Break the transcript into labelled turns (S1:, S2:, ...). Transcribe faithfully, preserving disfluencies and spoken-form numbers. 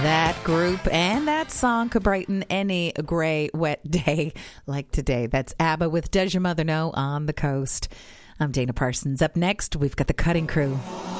S1: That group and that song could brighten any gray, wet day like today. That's ABBA with Does Your Mother Know on the Coast. I'm Dana Parsons. Up next, we've got the Cutting Crew.